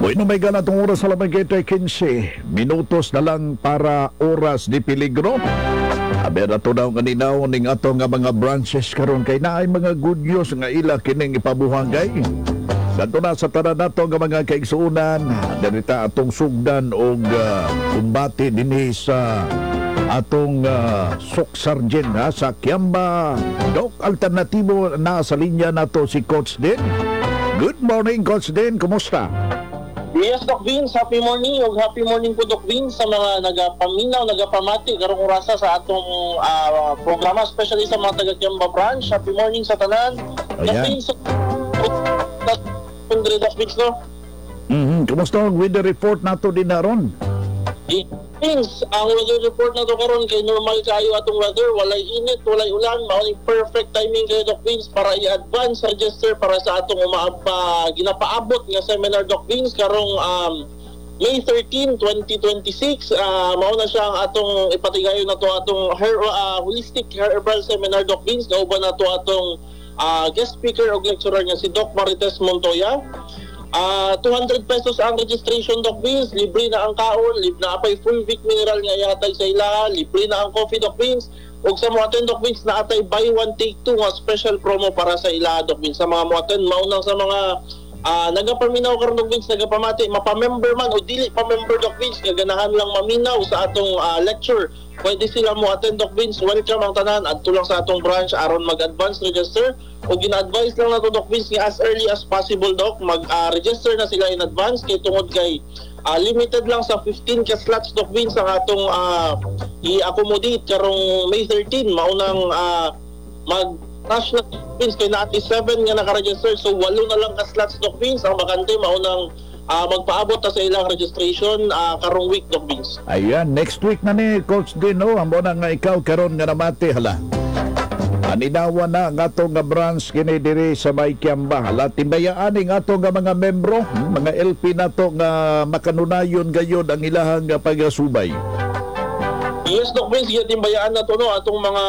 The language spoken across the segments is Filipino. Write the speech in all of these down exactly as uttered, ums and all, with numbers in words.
Bueno, may ganatong oras sa lamang kita quince minutos na lang para oras di peligro. Aber ato daw nga ninaw ning ato nga mga branches karon kay naay mga good news nga ila kining ipabuhangay. Ganto na sa tanan nato nga mga kaigsuunan, danita atong sugdan og uh, kumbati dinhi sa atong uh, Sok Sargent ha, sa Kiamba. Dok, alternatibo na sa linya nato si Coach Den. Good morning, Coach Den. Kumusta? Yes, Doc Vince. Happy morning. O happy morning po, Doc Vince, sa mga nagapaminaw, nagapamati, karong orasa sa atong uh, programa, especially sa mga taga-Kiamba branch. Happy morning sa tanan. Doc Vince, Doc Vince, no? Mm-hmm. Kumusta ang weather report nato din na ron? Vince, ang weather report na to karon kay normal kayo atong weather, walay init, walay ulan, mauni perfect timing kayo, Doc Vince, para i-advance register para sa atong umaapa ginapaabot nga seminar, Doc Vince, karong um, May thirteenth, twenty twenty-six. Uh, mao na siya ang atong ipatigayon na to atong her, uh, holistic herbal seminar, Doc Vince, nauban na to atong uh, guest speaker o lecturer nga si Doc Marites Montoya. Uh, two hundred pesos ang registration, Doc Vince. Libre na ang kaon, libre na apay full week mineral nga ihatay sa ila, libre na ang coffee, Doc Vince. Ug sa mga attend, Doc Vince, na atay buy one take two nga special promo para sa ila, Doc Vince. Sa mga mga attend, maunang sa mga uh, nagapaminaw karon, Doc Vince, nagapamati, mapamember man o dili pa member, Doc Vince, nga ganahan lang maminaw sa atong uh, lecture, pwede sila mo attend, Doc Vince. Welcome ang tanan adto lang sa atong branch aron mag-advance register. O gina-advise lang na to, Doc Vince, nga as early as possible, Doc, mag-register uh, na sila in advance kay tungod kay uh, limited lang sa fifteen ka slots, Doc Vince, ang atong uh, i-accommodate karong May thirteenth. Maunang uh, mag-rush na, Doc Vince, kay na at least seven nga naka-register, so walo na lang ka slots, Doc Vince. Ang bakante maunang uh, magpaabot ta sa ilang registration uh, karong week, Doc Vince. Ayan, next week na ni Coach Dino, ang muna nga ikaw karon nga namati, hala. Aninawa na nga ato nga branch kini diri sa may Kiamba. Hala, timbayaan nga ato nga mga membro, mga L P nato nga makanunayon gayod ang ilahang pagasubay. Yes, Doc Vince, yung timbayaan na to, no, atong mga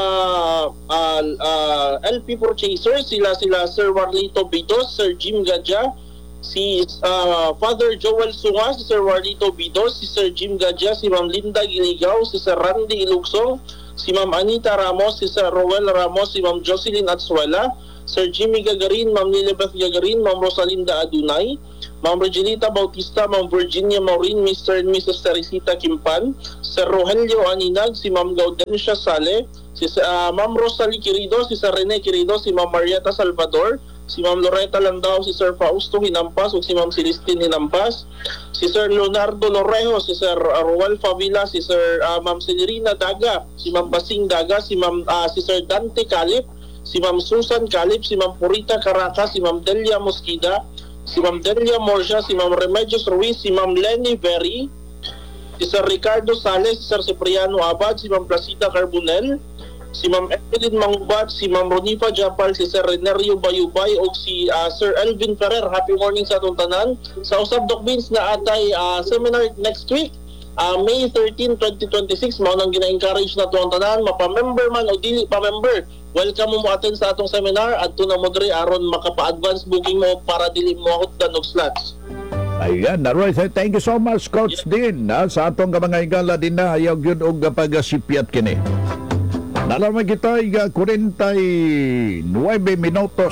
uh, uh, L P purchasers, sila sila Sir Warlito Bidos, Sir Jim Gadja, si uh, Father Joel Sunga, si Sir Warlito Bidos, si Sir Jim Gadja, si Ma'am Linda Giligaw, si Sir Randy Ilugsong, si Ma'am Anita Ramos, si Sir Roel Ramos, si Ma'am Jocelyn Atsuela, Sir Jimmy Gagarin, Ma'am Lilibeth Gagarin, Ma'am Rosalinda Adunay, Ma'am Reginita Bautista, Ma'am Virginia Maureen, Mister and Missus Teresita Kimpan, Sir Rogelio Aninag, si Ma'am Gaudencia Sale, si uh, Ma'am Rosalie Quirido, si Sir Rene Quirido, si Ma'am Marieta Salvador, si Ma'am Loretta Landao, si Sir Fausto Hinampas, ug si Ma'am Celestine Hinampas, si Sir Leonardo Lorejo, si Sir Roel Favila, si Sir uh, Ma'am Celerina Daga, si Ma'am Basing Daga, si Ma'am uh, si Sir Dante Calip, si Ma'am Susan Calip, si Ma'am Purita Caraca, si Ma'am Delia Mosquida, si Ma'am Delia Morsia, si Ma'am Remedios Ruiz, si Ma'am Lenny Berry, si Sir Ricardo Sales, si Sir Cipriano Abad, si Ma'am Placida Carbonel, si Ma'am Evelyn Mangubat, si Ma'am Ronifa Japal, si Sir Renerio Bayubay, o si uh, Sir Elvin Ferrer. Happy morning sa atong tanan. Sa usab, Doc Vince, na atay uh, seminar next week, uh, May thirteenth, twenty twenty-six. Mao nang gina-encourage na atong tanan, mapa-member man o dili pa-member. Welcome mo mo attend sa atong seminar adto na mo diri aron makapa-advance booking mo para dili mo hutdan og slots. Ayan, alright. Thank you so much, Coach yeah. Din. Ha? Sa atong mga igala din na ayaw yun og pag-sipiat kini. Nalaman kita iga forty-nine minutos.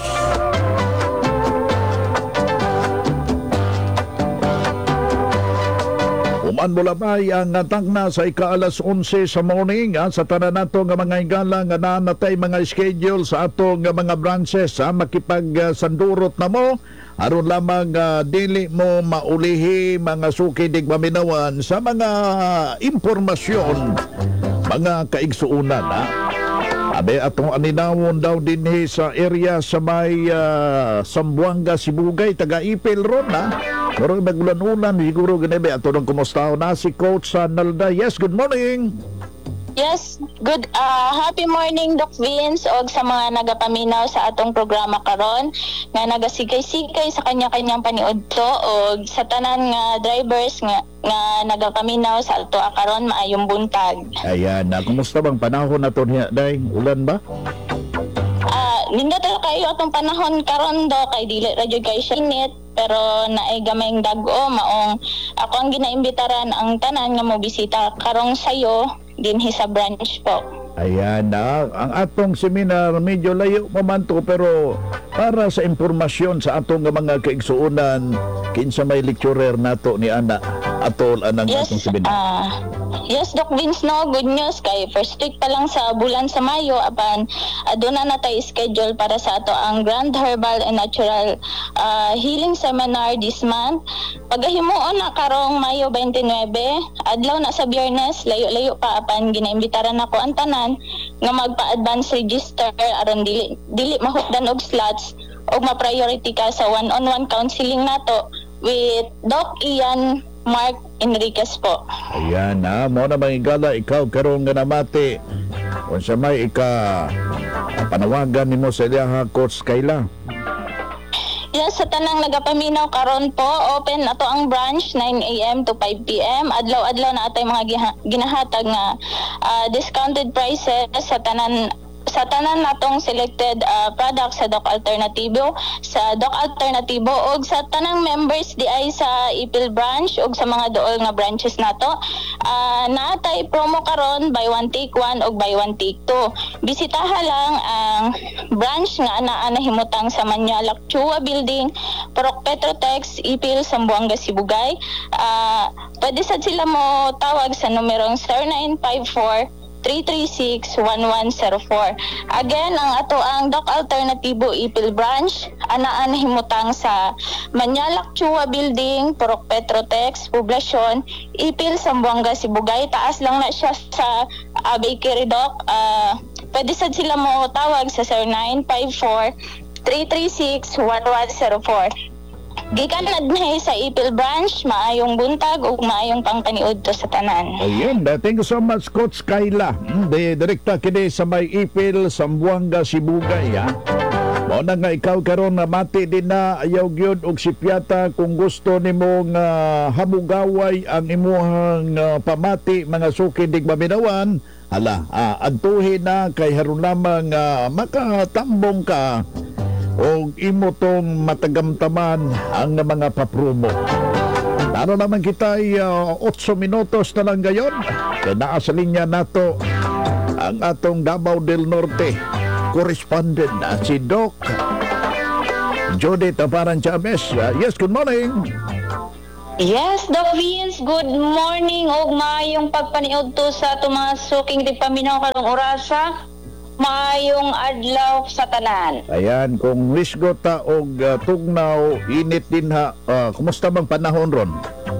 Uman mula ba ang tangna sa ika-alas onse sa morning ha? Sa tanan nato nga mga igala nga nanatay mga schedule sa atong mga branches ha? Makipag-sandurot na mo aron lamang uh, dili mo maulihi mga sukidig maminawan sa mga impormasyon mga kaigsuunan ha? Abe atong aninawon daw din sa area sa may uh, Sambuanga, Sibugay, taga-Ipil ron ha. Pero nagulan-ulan siguro ganabe ato nang kumusta na si Coach uh, Nalda. Yes, good morning. Yes, good uh, happy morning, Doc Vince, og sa mga nagapaminaw sa atong programa karon nga nagasikay-sikay sa kanya-kanyang paniudto og sa tanan nga drivers nga nga nagapaminaw sa ato karon maayong buntag. Ayan, na kumusta bang panahon nato niya, day? Ulan ba? Uh, nindot ra kayo atong panahon karon do kay dili ra jud kay siya init pero naay gamayng dag-o maong ako ang ginaimbitaran ang tanan nga mo bisita karong sayo dinhi sa branch po. Ayan na, ang atong seminar medyo layo pa man to, pero para sa impormasyon sa atong nga mga kaigsuonan, kinsa may lecturer nato ni Ana atol anang Yes, atong seminar. ah yes, Doc Vince, no, good news kay first week pa lang sa bulan sa Mayo apan aduna na tay schedule para sa ato ang Grand Herbal and Natural ah, Healing Seminar this month. Pagahimuon na karong Mayo twenty-nine, adlaw na sa Biyernes, layo-layo pa apan ginaimbitaran nako ang tanan nga magpa-advance register aron dili dili mahutdan og slots og ma-priority ka sa one-on-one counseling nato with Doc Ian Mark Enriquez po. Ayan na, mo na mangigala ikaw karong nga namati. Kung sa may ika panawagan nimo sa ilaha Coach Kayla. Yes, sa tanang nagapaminaw karon po, open ato ang branch nine a.m. to five p.m. Adlaw-adlaw na atay mga giha- ginahatag nga ah, discounted prices sa tanan sa tanan natong selected uh, products sa Doc Alternativo, sa Doc Alternativo og sa tanang members di ay sa Ipil branch og sa mga dool nga branches nato. Uh, naatay promo karon buy one take one og buy one take two. Bisitaha lang ang branch nga anaa nahimutang sa Manyalak Chua Building, Purok Petrotex, Ipil, Zamboanga, Sibugay. Uh, pwede sad sila mo tawag sa numerong zero nine five four three three six one one zero four. Again, ang ato ang Doc Alternativo Ipil branch anaan himutang sa Manyalak Chua Building, Purok Petrotex, Poblasyon, Ipil, Zamboanga, Sibugay. Taas lang na siya sa uh, Bakery Doc. Uh, pwede sad sila mo tawag sa zero nine five four three three six one one zero four. Gikan na dinhi sa Ipil branch, maayong buntag ug maayong pangpaniud to sa tanan. Ayun, uh, thank you so much Coach Kayla. Hmm, di direkta kini sa may Ipil, Zamboanga, Sibugay. Ha? Mao na nga ikaw karon na mati din na ayaw gyud og sipyata kung gusto nimo nga hamugaway ang imuhang uh, pamati mga suki dig maminawan. Hala, uh, adtuhin na kay haron lamang uh, makatambong ka o imo tong matagamtaman ang mga papromo. Lalo naman kita ay uh, eight minutos na lang gayon. Kaya naa sa linya nato ang atong Davao del Norte correspondent na si Doc Judith Aparan Chavez. Uh, yes, good morning. Yes, Doc Vince, good morning og maayong pagpaniud to sa ato mga suking tigpaminaw karong orasa. Maayong adlaw sa tanan. Ayan, kung lisgo ta og uh, tugnaw, init din ha. Uh, kumusta bang panahon ron?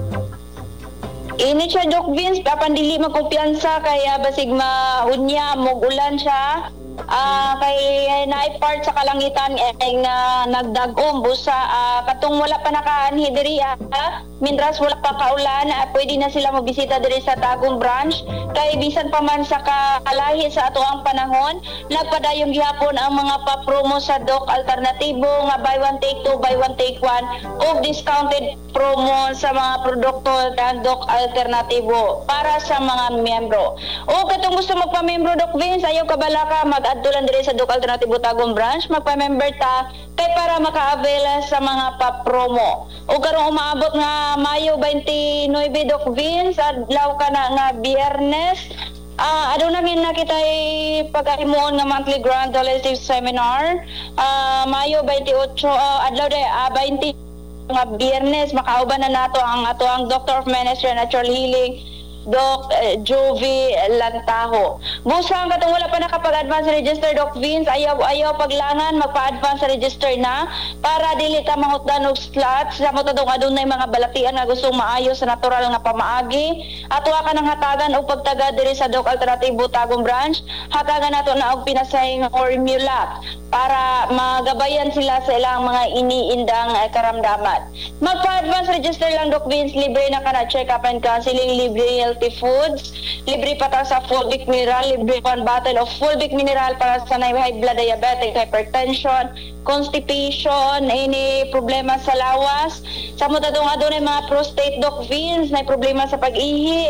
Init siya, Doc Vince, kapan dili magkumpiyansa kaya basig maunya, mugulan siya. Ah, kay naay part sa kalangitan eh, nga nagdagom busa ah, katong wala pa nakaanhi diri ah, mindras wala pa kaulan ah, pwede na sila mobisita diri sa Tagum branch kay bisan pa man sa kalahi sa ato ang panahon nagpadayong gihapon ang mga pa-promo sa Doc Alternativo nga buy one take two, buy one take one ug discounted promo sa mga produkto ng Doc Alternativo para sa mga miyembro. O katong gusto magpa-membro Doc Vince, ayaw kabala ka mag adtulan diri sa Doc Alternativo Tagum branch, magpa-member ta kay para maka-avail sa mga pa-promo. O karong umaabot nga Mayo twenty-nine Doc Vince, adlaw ka na nga Biyernes. Ah, uh, aduna min na kitay pagkahimuon nga monthly Grand Holistic Seminar. Ah, uh, Mayo twenty-eight uh, adlaw day uh, twenty nga Biyernes makauban na nato ang ato ang Doctor of Ministry and Natural Healing Doc uh, Jovi Lantaho. Busang katong wala pa nakapag-advance register Doc Vince, ayaw ayaw paglangan magpa-advance register na para dili ta mahutdan og slots sa mo tadong adunay mga balatian nga gustong maayo sa natural nga pamaagi. Ato ka nang hatagan og pagtaga diri sa Doc Alternativo Tagum branch. Hatagan nato na og pinasahing formula para magabayan sila sa ilang mga iniindang uh, karamdaman. Magpa-advance register lang Doc Vince, libre na ka na check-up and counseling, libre healthy foods, libre pa ta sa fulvic mineral, libre one bottle of fulvic mineral para sa high blood diabetic, hypertension, constipation, any problema sa lawas. Sa mo tatong adunay mga prostate Doc Vince, na problema sa pag-ihi.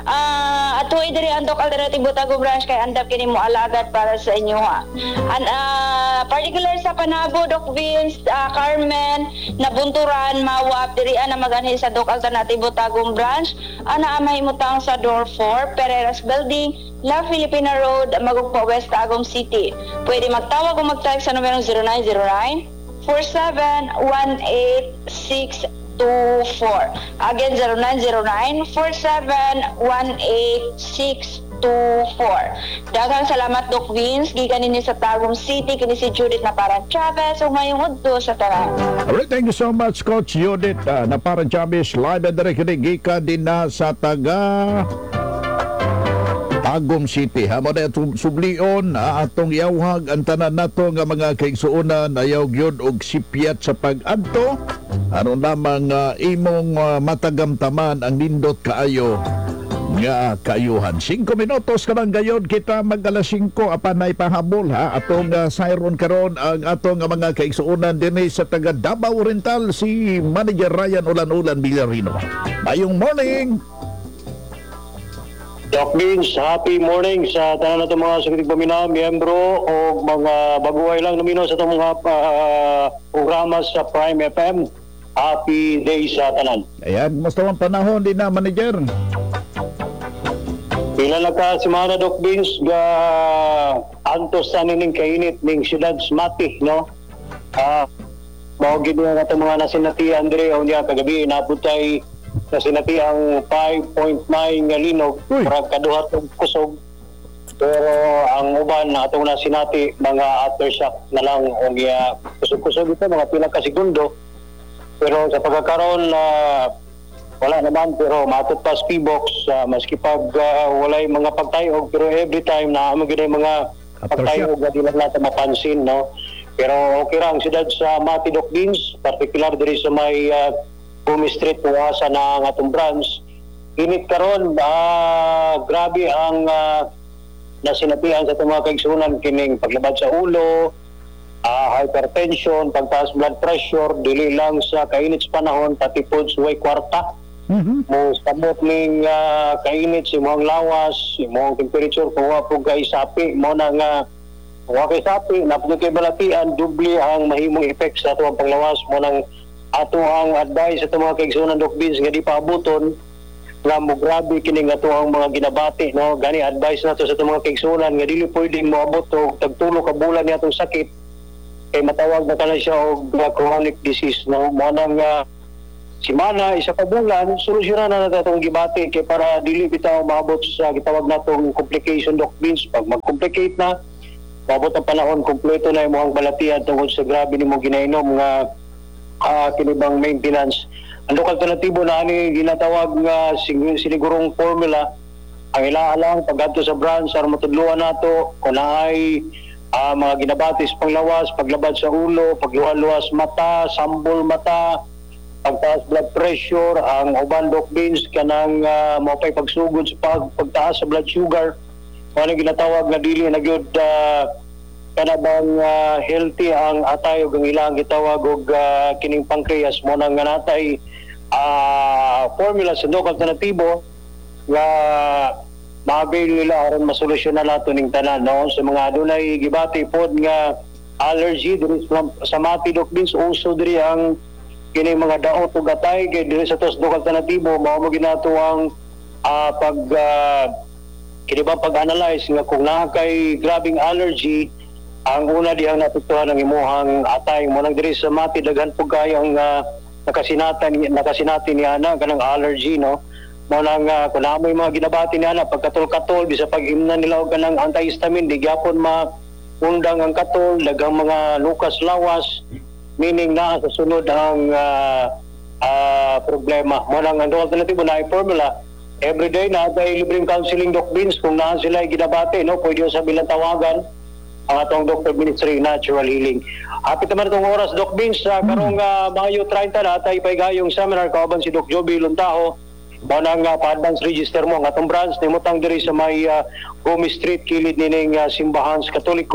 Ah, ato diri ang Doc Alternatibo Tago branch kay andap kini mo alagad para sa inyo ha. And ah, particular sa Panabo, Doc Vince, ah, Carmen, Nabunturan, Mawap, diri ana maganhi sa Doc Alternatibo Tagum branch. Ana amay mutang sa door four, Pereira's Building, La Filipina Road, Magugpo West, Tagum City. Pwede magtawag o mag-text sa numero zero nine zero nine, four seven one eight six two four. Again, zero nine zero nine, four seven one eight six two four. Daghang salamat, Doc Vince. Gikan nini sa Tagum City, kini si Judith na parang Chavez, o ngayong udto sa tanan. Alright, thank you so much, Coach Judith. Uh, na parang Chavez, live and direct gika din na sa taga Tagum City. Hamo na itong sublion, uh, atong yawhag ang tanan nato nga mga kaigsuunan, ayaw gyud og sipyat sa pag-adto. Ano lamang uh, imong uh, matagamtaman ang nindot kaayo nga kaayuhan. Singko minutos ka lang gayon kita mag-alas singko apan na ipahabol ha. Atong uh, siron karon ang atong uh, mga kaigsuunan din sa taga Davao Oriental, si Manager Ryan Ulan-Ulan Villarino. Mayong morning! Doc Vince, happy morning sa tanan nato mga sukitig paminaw, miyembro o mga baguhay lang namino sa itong mga uh, programa sa Prime F M. Happy day sa tanan. Ayan, musta ang panahon din na, Manager? Pila lang ka semana, Doc Vince, ga antos sa nining kainit ning siyudad Mati, no? Ah, mao gid nga itong mga nasinati Andre o niya kagabi naputay nasinati ang five point nine nga linog para kaduha tong kusog. Pero ang uban na atong nasinati mga aftershock na lang o niya kusog-kusog ito mga pila ka segundo. Pero sa pagkakaroon na uh, wala naman, pero matut pa sa P-box, uh, maski pag uh, walay mga pagtayog, pero every time na amag yun mga pagtayog na di lang natin mapansin, no? Pero okay lang, siyudad sa Mati, Doc Vince, particular diri sa may uh, Gumi Street, tuwasa na ang atong branch. Init karon, uh, grabe ang uh, nasinatihan sa itong mga kaigsunan, kining paglabad sa ulo, uh, hypertension, pagtaas blood pressure, dili lang sa kainit sa panahon, pati po sa way kwarta. Mm-hmm. Mo sabot ning uh, kainit si moang lawas, si moang temperature kung wa po kay sapi, mo na nga wa kay sapi, napod kay balatian, dubli ang mahimong effect sa ato ang panglawas. Mo nang ato ang advice sa mga kaigsunan, Doc Vince, nga di paabuton nga mo grabe kining ato ang mga ginabati, no? Gani advice nato sa ato mga kaigsunan nga dili pwedeng moabot og tagtulo ka bulan ni atong sakit kay matawag na kana siya og uh, chronic disease, no? Mo nang uh, simana, isa ka bulan, solusyonan na natin itong gibati kay para dili bitaw maabot sa gitawag natong complication, Doc Vince. Pag mag-complicate na, maabot ang panahon, kompleto na yung mga balatian tungkol sa grabe ni mo ginainom nga uh, kinibang maintenance. Ang local alternatibo na ani ginatawag nga uh, sinigurong formula, ang ilaalang paggadto sa branch, sa matudluan nato, kung naay uh, mga ginabatis panglawas, paglabad sa ulo, pagluwas mata, sambol mata, pagtaas blood pressure, ang uban, Doc Vince, kanang uh, mapay pagsugod sa pag, pagtaas sa blood sugar, kung ano ginatawag na dili na gyud uh, kanabang uh, healthy ang atay o ang ilang gitawag og uh, kining pancreas. Mo nang natay uh, formula sa local alternatibo nga ma-avail nila aron masolusyonan nato ning tanan, no? Sa mga adunay gibati pod nga allergy diri sa, sa Mati, Doc Vince, uso diri ang kini mga daot o gatay kay diri sa tos local alternatibo mao mo ginato ang uh, pag uh, kini ba pag-analyze nga kung naa kay grabing allergy, ang una dihang natutuhan ng imuhang atay mo nang diri sa Mati daghan pug kayo ang uh, nakasinatan nakasinati ni ana kanang allergy, no? Mo nang uh, kung naa may mga ginabati ni ana pagkatol-katol bisa pag-imnan nila og kanang antihistamine di gyapon ma undang ang katol, daghang mga lukas lawas, meaning na sa sunod ang uh, uh, problema. Mo nang ang alternatibo na ay formula. Everyday na ay libreng counseling, Doc Vince, kung naan sila ay ginabate, no? Pwede yung sabilang tawagan ang atong Doctor Ministry Natural Healing. Hapit naman itong oras, Doc Vince, sa karong uh, Mayo thirty na at ay paigayong seminar kauban si Doc Joby Luntaho. Mo nang uh, pa-advance register mo ang atong branch nimutang diri sa may uh, Gumi Street, kilid nining uh, simbahan sa Katoliko.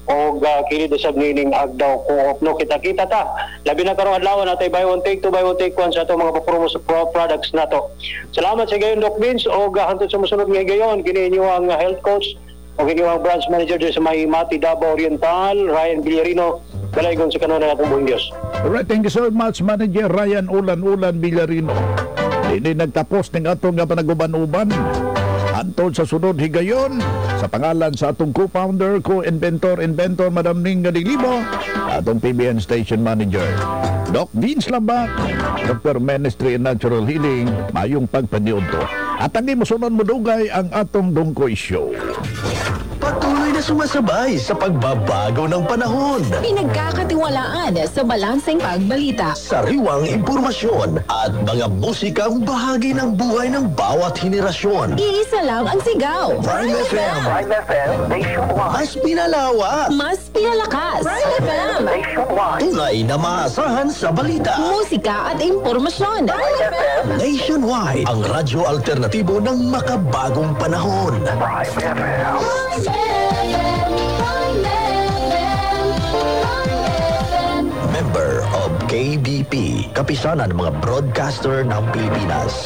o uh, kilid usab nining agdaw co-op no kita-kita ta labi na karong adlaw natay buy one take two buy one take one sa ato mga promo sa pro- products nato. Salamat sa gayon Doc Vince o uh, hantod sa mosunod nga gayon kini inyo ang uh, health coach o kini ang branch manager dito sa may Mati Davao Oriental Ryan Villarino dalaygon sa kanunay natong buong Dios. Alright, thank you so much, Manager Ryan Ulan-Ulan Villarino. Hindi nagtapos ng atong nga panaguban-uban. Antod sa sunod higayon, sa pangalan sa atong co-founder, co-inventor, inventor, Madam Ning Gadilibo, atong P B N Station Manager, Doc Vince Lambak, Doctor Ministry in Natural Healing, mayong pagpaniod to. At ang mosunod mo dugay ang atong Dungkoy Show. Patuloy na sumasabay sa pagbabago ng panahon. Pinagkakatiwalaan sa balanseng pagbalita. Sariwang impormasyon at mga musikang bahagi ng buhay ng bawat henerasyon. Iisa lang ang sigaw. Prime F M. Prime F M. Nationwide. Mas pinalawak. Mas pinalakas. Prime F M. Tunay na maasahan sa balita. Musika at impormasyon. Prime F M. Nationwide. Ang radyo alternatibo ng makabagong panahon. Prime F M. Member of K B P, kapisanan ng mga broadcaster ng Pilipinas.